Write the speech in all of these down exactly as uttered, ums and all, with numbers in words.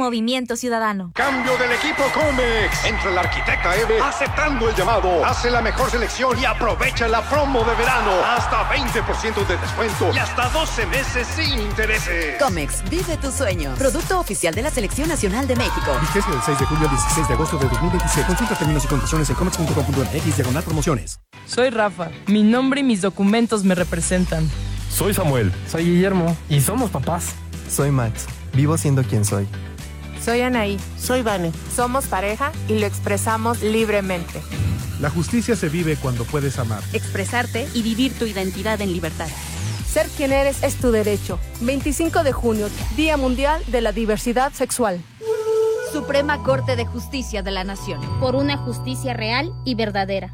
Movimiento Ciudadano. Cambio del equipo Comex. Entra el arquitecta Eve aceptando el llamado. Hace la mejor selección y aprovecha la promo de verano. Hasta veinte por ciento de descuento y hasta doce meses sin intereses. Comex, vive tu sueño. Producto oficial de la Selección Nacional de México. Vigencia del seis de julio al dieciséis de agosto de dos mil veintiséis. Consulta términos y condiciones en comex punto com punto m x diagonal promociones. Soy Rafa. Mi nombre y mis documentos me representan. Soy Samuel. Soy Guillermo. Y somos papás. Soy Max. Vivo siendo quien soy. Soy Anaí. Soy Vane. Somos pareja y lo expresamos libremente. La justicia se vive cuando puedes amar, expresarte y vivir tu identidad en libertad. Ser quien eres es tu derecho. veinticinco de junio, Día Mundial de la Diversidad Sexual. Suprema Corte de Justicia de la Nación. Por una justicia real y verdadera.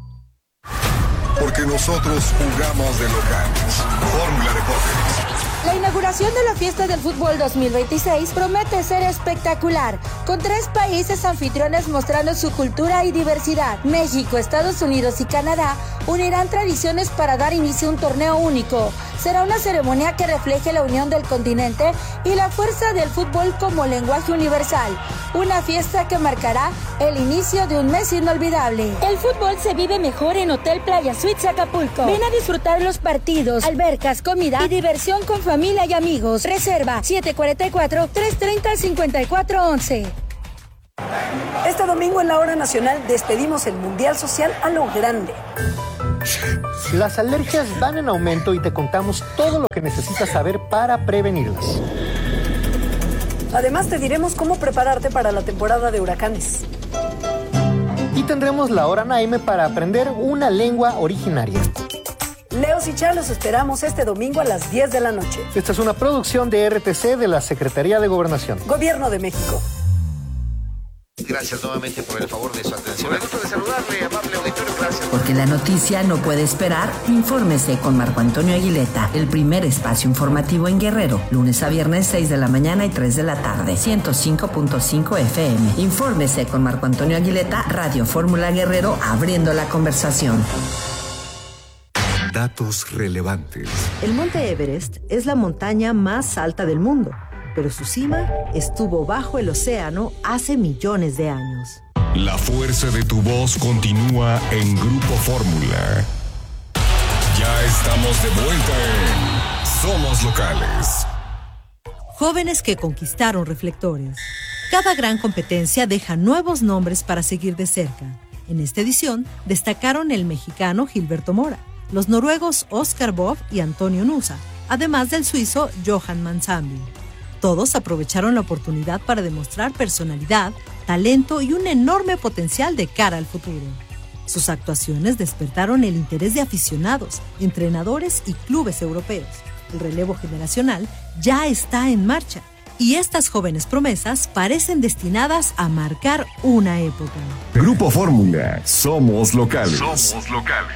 Porque nosotros jugamos de locales. Fórmula Deportes. La inauguración de la Fiesta del Fútbol dos mil veintiséis promete ser espectacular, con tres países anfitriones mostrando su cultura y diversidad. México, Estados Unidos y Canadá unirán tradiciones para dar inicio a un torneo único. Será una ceremonia que refleje la unión del continente y la fuerza del fútbol como lenguaje universal. Una fiesta que marcará el inicio de un mes inolvidable. El fútbol se vive mejor en Hotel Playa Suites Acapulco. Ven a disfrutar los partidos, albercas, comida y diversión con familia y amigos. Reserva siete cuatro cuatro, tres tres cero, cinco cuatro once. Este domingo en la Hora Nacional despedimos el Mundial Social a lo grande. Las alergias van en aumento y te contamos todo lo que necesitas saber para prevenirlas. Además te diremos cómo prepararte para la temporada de huracanes. Y tendremos la Hora Naime para aprender una lengua originaria. Leos y Char los esperamos este domingo a las diez de la noche. Esta es una producción de R T C de la Secretaría de Gobernación. Gobierno de México. Gracias nuevamente por el favor de su atención. Me gusta de saludarle, amable auditorio, gracias. Porque la noticia no puede esperar, infórmese con Marco Antonio Aguileta, el primer espacio informativo en Guerrero, lunes a viernes seis de la mañana y tres de la tarde, ciento cinco punto cinco F M. Infórmese con Marco Antonio Aguileta, Radio Fórmula Guerrero, abriendo la conversación. Datos relevantes. El Monte Everest es la montaña más alta del mundo, pero su cima estuvo bajo el océano hace millones de años. La fuerza de tu voz continúa en Grupo Fórmula. Ya estamos de vuelta en Somos Locales. Jóvenes que conquistaron reflectores. Cada gran competencia deja nuevos nombres para seguir de cerca. En esta edición destacaron el mexicano Gilberto Mora, los noruegos Oscar Bob y Antonio Nusa, además del suizo Johan Mansambi. Todos aprovecharon la oportunidad para demostrar personalidad, talento y un enorme potencial de cara al futuro. Sus actuaciones despertaron el interés de aficionados, entrenadores y clubes europeos. El relevo generacional ya está en marcha y estas jóvenes promesas parecen destinadas a marcar una época. Grupo Fórmula, somos locales. Somos locales.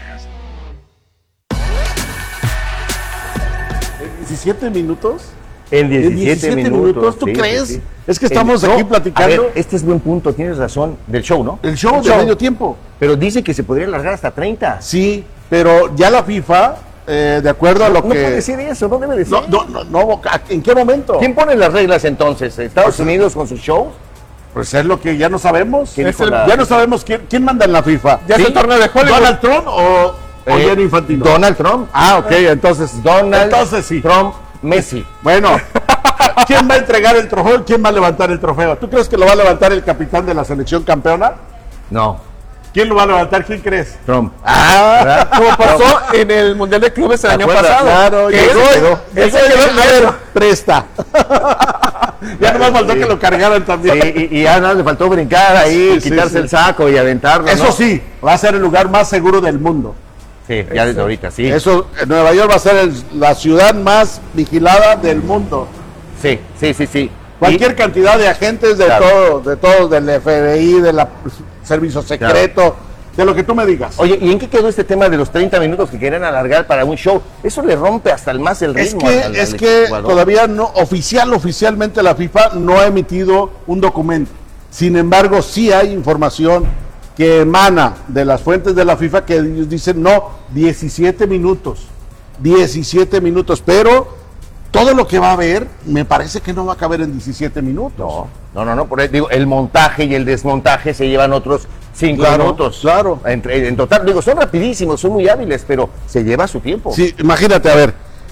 diecisiete minutos. En diecisiete minutos, ¿tú sí, crees? Sí, sí. Es que estamos el, aquí no, platicando. A ver, este es buen punto, tienes razón, del show, ¿no? El show el de show. medio tiempo. Pero dice que se podría alargar hasta treinta. Sí, pero ya la FIFA, eh, de acuerdo a lo no que... No puede decir eso, no debe decir. No, no, no, no, ¿en qué momento? ¿Quién pone las reglas entonces? ¿Estados pues, Unidos con sus shows? Pues es lo que ya no sabemos. Es el, la... Ya no sabemos quién, quién manda en la FIFA. ¿Ya ¿Sí? es el torneo de Hollywood? ¿Donald Trump o, eh, o Gianni Infantino? Donald Trump. Ah, ok, entonces... Donald entonces, sí. Trump, Messi. Bueno... ¿Quién va a entregar el trofeo? ¿Quién va a levantar el trofeo? ¿Tú crees que lo va a levantar el capitán de la selección campeona? No. ¿Quién lo va a levantar? ¿Quién crees? Trump. Ah, como pasó Trump. en el Mundial de Clubes el año pasado. Claro, que llegó, quedó, eso quedó, presta. Ya nomás faltó sí. que lo cargaran también. Sí, y, y ya nada, le faltó brincar ahí, sí, quitarse sí, sí. el saco y aventarlo. Eso ¿no? sí, va a ser el lugar más seguro del mundo. Sí, ya desde ahorita, sí. Eso, Nueva York va a ser el, la ciudad más vigilada del mundo. Sí, sí, sí, sí. Cualquier y, cantidad de agentes de claro. todo, de todo, del F B I, del servicio secreto, claro. de lo que tú me digas. Oye, ¿y en qué quedó este tema de los treinta minutos que querían alargar para un show? Eso le rompe hasta el más el ritmo. Es que, al, al, es al que jugador. todavía no, oficial, oficialmente la FIFA no ha emitido un documento. Sin embargo, sí hay información que emana de las fuentes de la FIFA que ellos dicen, no, diecisiete minutos, diecisiete minutos, pero todo lo que va a haber, me parece que no va a caber en diecisiete minutos. No, no, no, no por eso digo, el montaje y el desmontaje se llevan otros cinco claro, minutos. Claro. En, en total, digo, son rapidísimos, son muy hábiles, pero se lleva su tiempo. Sí, imagínate, a ver,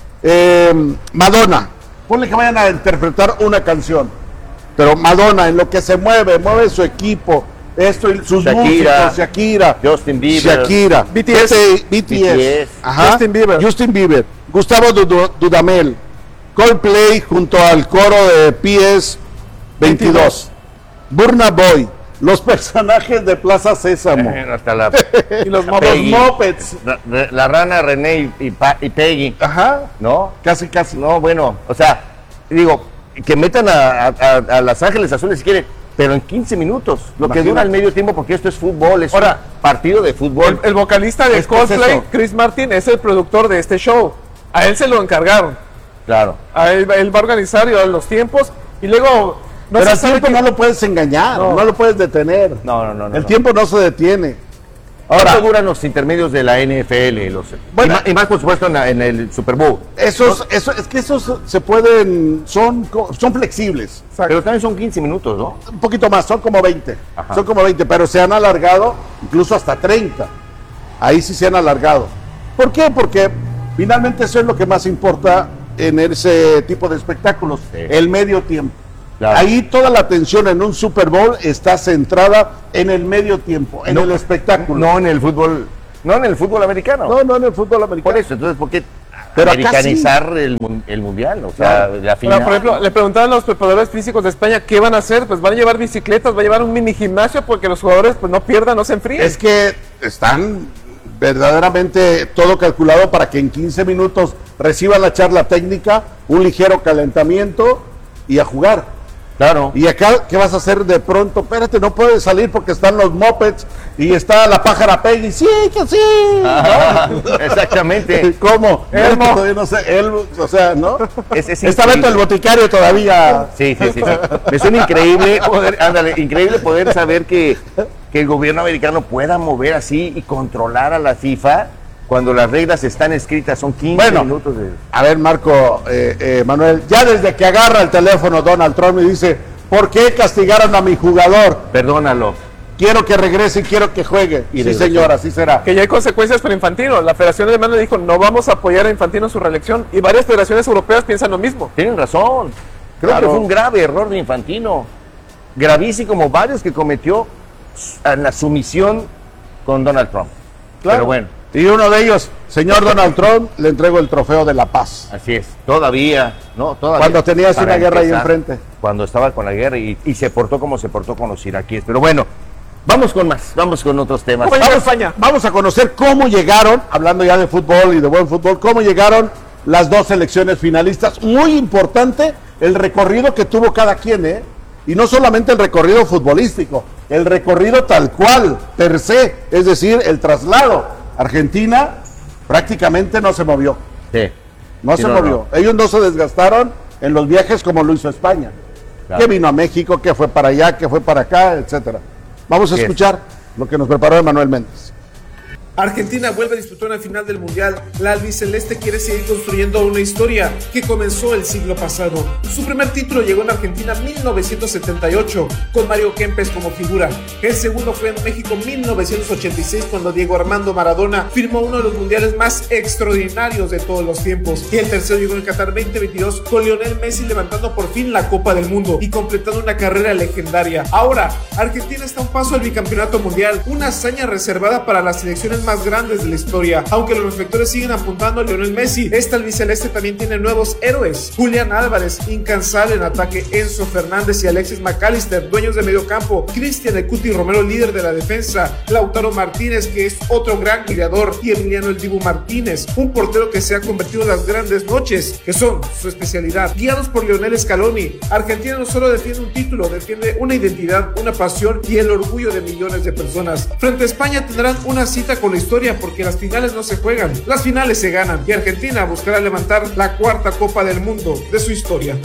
eh, Madonna, ponle que vayan a interpretar una canción, pero Madonna, en lo que se mueve, mueve su equipo, esto y sus Shakira, músicos, Shakira, Justin Bieber, Shakira, B T S, B T S, B T S. Ajá, Justin Bieber, Justin Bieber, Gustavo Dudamel, Coldplay junto al coro de P S veintidós, Burna Boy, los personajes de Plaza Sésamo, eh, hasta la, y los, los Muppets, la, la rana René y, pa, y Peggy, ajá, ¿no? Casi, casi. No, bueno, o sea, digo, que metan a, a, a Los Ángeles Azules si quieren, pero en quince minutos, lo Imagínate. que dura el medio tiempo, porque esto es fútbol, es Ahora, un partido de fútbol. El, el vocalista de Coldplay, Chris Martin, es el productor de este show. A él se lo encargaron. Claro. A él, él va a organizar los tiempos y luego... No pero el tiempo que... no lo puedes engañar, no. no lo puedes detener. No, no, no. no el no. tiempo no se detiene. Ahora, ¿cuánto duran los intermedios de la N F L? Los, bueno, y, más, y más, por supuesto, en, la, en el Super Bowl. Esos, ¿no? eso, es que esos se pueden, son, son flexibles. Exacto. Pero también son quince minutos, ¿no? Un poquito más, son como veinte. Ajá. Son como veinte, pero se han alargado incluso hasta treinta. Ahí sí se han alargado. ¿Por qué? Porque finalmente eso es lo que más importa en ese tipo de espectáculos, sí. el medio tiempo. Claro. Ahí toda la atención en un Super Bowl está centrada en el medio tiempo, en no, el espectáculo. No en el fútbol, no en el fútbol americano. No, no en el fútbol americano. Por eso, entonces, ¿por qué Pero americanizar sí. el, el mundial? O sea, claro. la final. Por ejemplo, le preguntaban a los preparadores físicos de España qué van a hacer, pues van a llevar bicicletas, va a llevar un mini gimnasio porque los jugadores pues no pierdan, no se enfríen. Es que están verdaderamente todo calculado para que en quince minutos reciban la charla técnica, un ligero calentamiento y a jugar. Claro. Y acá, ¿qué vas a hacer de pronto? Espérate, no puedes salir porque están los Muppets y está la pájara Peggy. Sí, que sí. Ajá, ¿no? Exactamente. ¿Cómo? Elmo. Todavía no sé, Elmo, o sea, ¿no? Es, es está Beto el boticario todavía. Sí, sí, sí. sí. Me suena increíble poder, ándale, increíble poder saber que, que el gobierno americano pueda mover así y controlar a la FIFA cuando las reglas están escritas, son quince bueno, minutos de... A ver, Marco, eh, eh, Manuel, ya desde que agarra el teléfono Donald Trump y dice, ¿por qué castigaron a mi jugador? Perdónalo. Quiero que regrese y quiero que juegue. Y sí, señora, así será. Que ya hay consecuencias para Infantino. La Federación Alemana dijo, no vamos a apoyar a Infantino en su reelección. Y varias federaciones europeas piensan lo mismo. Tienen razón. Creo claro. que fue un grave error de Infantino. Gravísimo, como varios que cometió en la sumisión con Donald Trump. Claro. Pero bueno. Y uno de ellos, señor Donald Trump, le entrego el trofeo de la paz. Así es, todavía, ¿no? Todavía. Cuando tenías una guerra ahí enfrente. Cuando estaba con la guerra y, y se portó como se portó con los iraquíes. Pero bueno, vamos con más, vamos con otros temas. Vamos, a España. Vamos a conocer cómo llegaron, hablando ya de fútbol y de buen fútbol, cómo llegaron las dos selecciones finalistas. Muy importante el recorrido que tuvo cada quien, ¿eh? Y no solamente el recorrido futbolístico, el recorrido tal cual, per se, es decir, el traslado. Argentina prácticamente no se movió. Sí. No sí, se no, movió. No. Ellos no se desgastaron en los viajes como lo hizo España. Claro. Que vino a México, que fue para allá, que fue para acá, etcétera. Vamos a escuchar lo que nos preparó Emanuel Méndez. Argentina vuelve a disputar una final del Mundial. La albiceleste quiere seguir construyendo una historia que comenzó el siglo pasado. Su primer título llegó en Argentina en mil novecientos setenta y ocho, con Mario Kempes como figura. El segundo fue en México en mil novecientos ochenta y seis, cuando Diego Armando Maradona firmó uno de los mundiales más extraordinarios de todos los tiempos. Y el tercero llegó en Qatar veinte veintidós, con Lionel Messi levantando por fin la Copa del Mundo y completando una carrera legendaria. Ahora, Argentina está a un paso al bicampeonato mundial, una hazaña reservada para las selecciones más grandes de la historia. Aunque los reflectores siguen apuntando a Lionel Messi, esta albiceleste también tiene nuevos héroes. Julián Álvarez, incansable en ataque, Enzo Fernández y Alexis McAllister, dueños de medio campo, Cristian El Cuti Romero, líder de la defensa, Lautaro Martínez, que es otro gran goleador, y Emiliano El Dibu Martínez, un portero que se ha convertido en las grandes noches, que son su especialidad. Guiados por Lionel Scaloni, Argentina no solo defiende un título, defiende una identidad, una pasión y el orgullo de millones de personas. Frente a España tendrán una cita con la historia, porque las finales no se juegan, las finales se ganan, y Argentina buscará levantar la cuarta Copa del Mundo de su historia.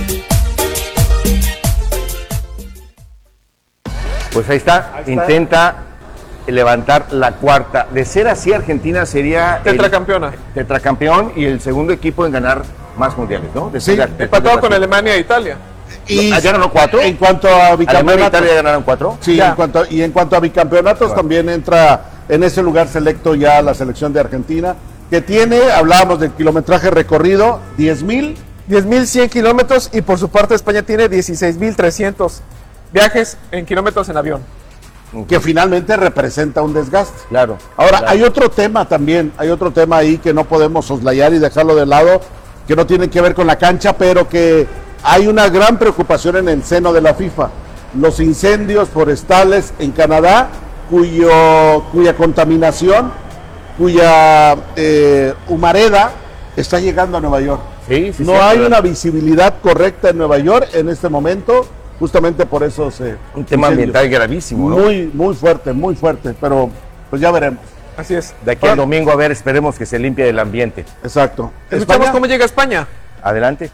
Pues ahí está, ahí está. Intenta levantar la cuarta. De ser así, Argentina sería tetracampeona. El tetracampeón y el segundo equipo en ganar más mundiales, ¿no? De Sí, empatado con Alemania e Italia. Y ¿Ya ganó cuatro? En cuanto a bicampeonatos. ¿Alemania e Italia ganaron cuatro? Sí, en cuanto, y en cuanto a bicampeonatos Claro. también entra en ese lugar selecto ya la selección de Argentina, que tiene, hablábamos del kilometraje recorrido, diez mil. diez mil cien kilómetros y por su parte España tiene dieciséis mil trescientos viajes en kilómetros en avión. Que finalmente representa un desgaste. Claro. Ahora, claro. hay otro tema también, hay otro tema ahí que no podemos soslayar y dejarlo de lado, que no tiene que ver con la cancha, pero que hay una gran preocupación en el seno de la FIFA. Los incendios forestales en Canadá, cuyo, cuya contaminación, cuya eh, humareda está llegando a Nueva York. Sí, sí, no sí, hay claro. una visibilidad correcta en Nueva York en este momento, justamente por eso se... Un tema ambiental gravísimo, ¿no? Muy, muy fuerte, muy fuerte, pero pues ya veremos. Así es. De aquí al domingo, a ver, esperemos que se limpie el ambiente. Exacto. Escuchamos España. cómo llega a España. Adelante.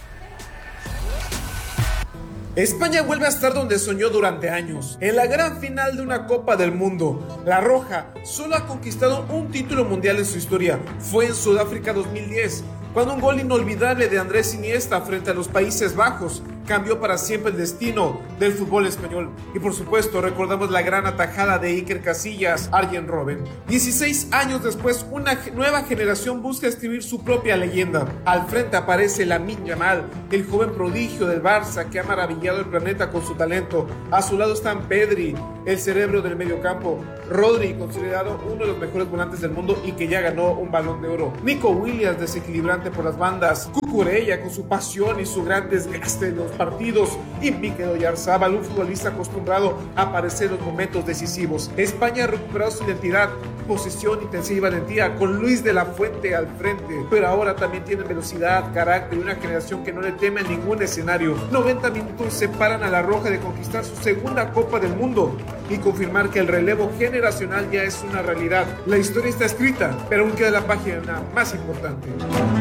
España vuelve a estar donde soñó durante años, en la gran final de una Copa del Mundo. La Roja solo ha conquistado un título mundial en su historia. Fue en Sudáfrica dos mil diez, cuando un gol inolvidable de Andrés Iniesta frente a los Países Bajos cambió para siempre el destino del fútbol español. Y por supuesto recordamos la gran atajada de Iker Casillas, Arjen Robben. dieciséis años después, una nueva generación busca escribir su propia leyenda. Al frente aparece Lamine Yamal, el joven prodigio del Barça que ha maravillado el planeta con su talento. A su lado están Pedri, el cerebro del mediocampo, Rodri, considerado uno de los mejores volantes del mundo y que ya ganó un Balón de Oro, Nico Williams, desequilibrante por las bandas, Cucurella con su pasión y su gran desgaste en los partidos, y Mikel Oyarzabal, un futbolista acostumbrado a aparecer en los momentos decisivos. España ha recuperado su identidad, posesión, intensidad y valentía con Luis de la Fuente al frente, pero ahora también tiene velocidad, carácter y una generación que no le teme a ningún escenario. noventa minutos separan a la Roja de conquistar su segunda Copa del Mundo y confirmar que el relevo generacional ya es una realidad. La historia está escrita, pero aún queda la página más importante.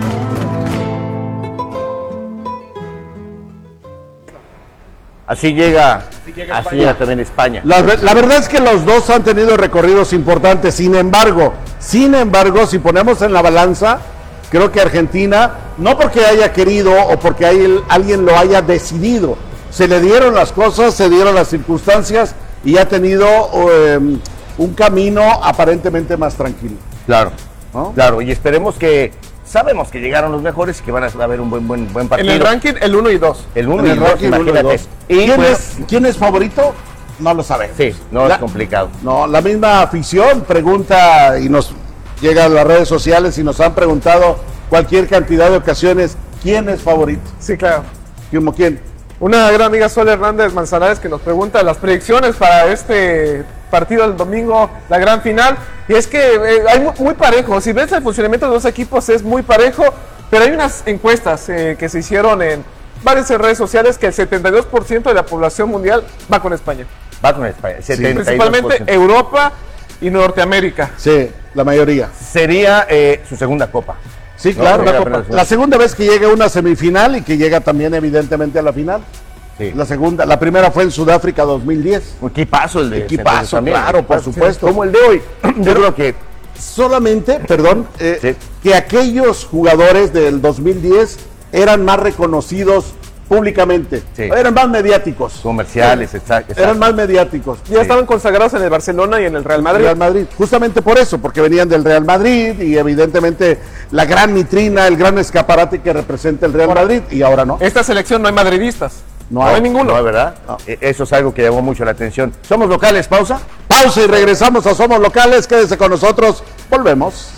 Así llega, Así llega así España. llega también España. La, la verdad es que los dos han tenido recorridos importantes, sin embargo, sin embargo, si ponemos en la balanza, creo que Argentina, no porque haya querido o porque hay, alguien lo haya decidido, se le dieron las cosas, se dieron las circunstancias y ha tenido eh, un camino aparentemente más tranquilo. Claro, ¿no? Claro, y esperemos que, sabemos que llegaron los mejores y que van a haber un buen buen buen partido. En el ranking, el uno y dos. El uno En y el dos, ranking uno y imagínate. dos. Y ¿Quién, bueno, es, ¿Quién es favorito? No lo sabemos. Sí, no La- es complicado. No, la misma afición pregunta y nos llega a las redes sociales y nos han preguntado cualquier cantidad de ocasiones quién es favorito. Sí, claro. ¿Cómo quién? Una gran amiga Sol Hernández Manzanares que nos pregunta las predicciones para este partido del domingo, la gran final. Y es que eh, hay muy, muy parejo. Si ves el funcionamiento de los dos equipos es muy parejo, pero hay unas encuestas eh, que se hicieron en varias redes sociales que el setenta y dos por ciento de la población mundial va con España. Va con España, setenta y dos por ciento. Principalmente Europa y Norteamérica. Sí, la mayoría. Sería eh, su segunda copa. Sí, No, claro. sería la, apenas Copa. una. La segunda vez que llega a una semifinal y que llega también evidentemente a la final. Sí. La segunda, la primera fue en Sudáfrica dos mil diez. Un equipazo el de Equipazo, entonces también, claro, por equipazo, supuesto. Como el de hoy. Yo creo que Solamente, perdón, eh, Sí. que aquellos jugadores del dos mil diez eran más reconocidos públicamente, Sí. eran más mediáticos. comerciales, exacto. Eran más mediáticos. Ya estaban consagrados en el Barcelona y en el Real Madrid. Real Madrid, justamente por eso, porque venían del Real Madrid y evidentemente la gran vitrina, el gran escaparate que representa el Real Madrid, y ahora no. Esta selección no hay madridistas. No No hay. hay ninguno. No, ¿verdad? Eh, Eso es algo que llamó mucho la atención. Somos locales, pausa. Pausa y regresamos a Somos Locales, quédese con nosotros, volvemos.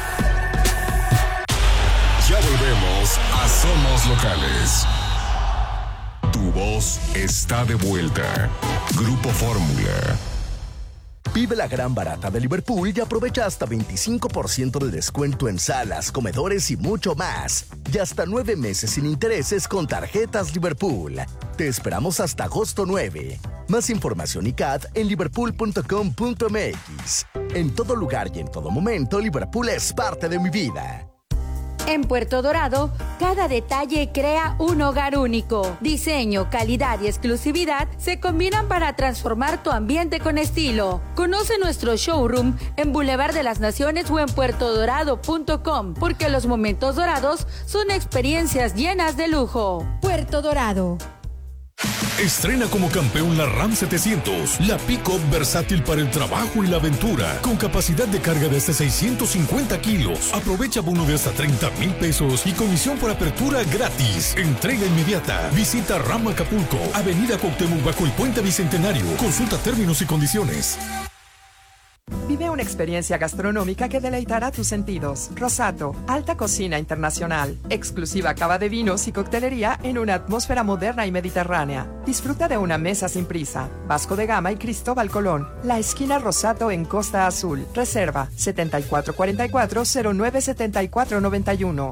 Ya volvemos a Somos Locales. Tu voz está de vuelta. Grupo Fórmula. Vive la gran barata de Liverpool y aprovecha hasta veinticinco por ciento de descuento en salas, comedores y mucho más. Y hasta nueve meses sin intereses con tarjetas Liverpool. Te esperamos hasta agosto nueve. Más información y C A D en liverpool punto com punto m x. En todo lugar y en todo momento, Liverpool es parte de mi vida. En Puerto Dorado, cada detalle crea un hogar único. Diseño, calidad y exclusividad se combinan para transformar tu ambiente con estilo. Conoce nuestro showroom en Boulevard de las Naciones o en puerto dorado punto com, porque los momentos dorados son experiencias llenas de lujo. Puerto Dorado. Estrena como campeón la RAM setecientos, la pick-up versátil para el trabajo y la aventura, con capacidad de carga de hasta seiscientos cincuenta kilos. Aprovecha bono de hasta treinta mil pesos y comisión por apertura gratis. Entrega inmediata. Visita RAM Acapulco, Avenida Cuauhtémoc bajo el Puente Bicentenario. Consulta términos y condiciones. Vive una experiencia gastronómica que deleitará tus sentidos. Rosato, alta cocina internacional, exclusiva cava de vinos y coctelería en una atmósfera moderna y mediterránea. Disfruta de una mesa sin prisa. Vasco de Gama y Cristóbal Colón. La esquina Rosato en Costa Azul. Reserva setenta y cuatro cuarenta y cuatro cero nueve setenta y cuatro noventa y uno.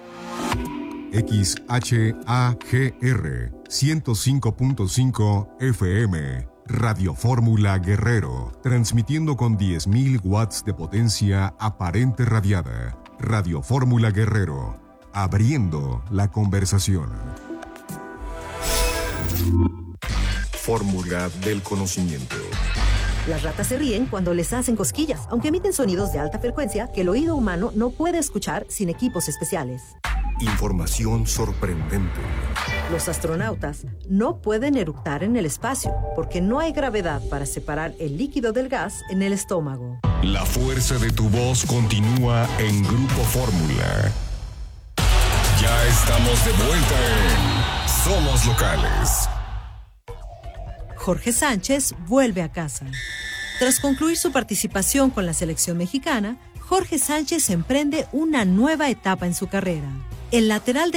X H A G R ciento cinco punto cinco F M. Radio Fórmula Guerrero, transmitiendo con diez mil watts de potencia aparente radiada. Radio Fórmula Guerrero, abriendo la conversación. Fórmula del conocimiento. Las ratas se ríen cuando les hacen cosquillas, aunque emiten sonidos de alta frecuencia que el oído humano no puede escuchar sin equipos especiales. Información sorprendente. Los astronautas no pueden eructar en el espacio porque no hay gravedad para separar el líquido del gas en el estómago. La fuerza de tu voz continúa en Grupo Fórmula. Ya estamos de vuelta en Somos Locales. Jorge Sánchez vuelve a casa. Tras concluir su participación con la selección mexicana, Jorge Sánchez emprende una nueva etapa en su carrera. El lateral de